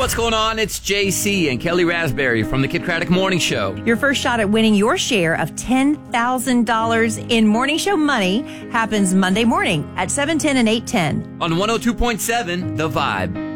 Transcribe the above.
What's going on? It's JC and Kelly Raspberry from the Kid Craddock Morning Show. Your first shot at winning your share of $10,000 in morning show money happens Monday morning at 7:10 and 8:10. On 102.7, The Vibe.